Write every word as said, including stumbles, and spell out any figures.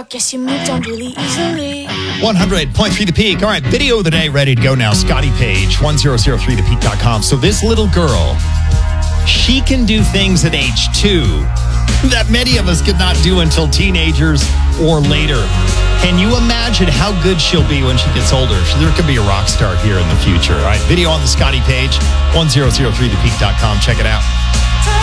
shock. Guess you moved on really easily. one hundred point three The Peak. All right, video of the day ready to go now. Scotty Page, one thousand three the peak dot com. So this little girl, she can do things at age two that many of us could not do until teenagers or later. Can you imagine how good she'll be when she gets older? There could be a rock star here in the future. All right, video on the Scotty Page, one thousand three the peak dot com. Check it out.